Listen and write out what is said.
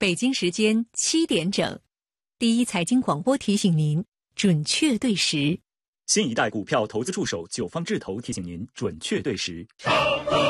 北京时间7点整，第一财经广播提醒您准确对时。 新一代股票投资助手九方智投提醒您准确对时。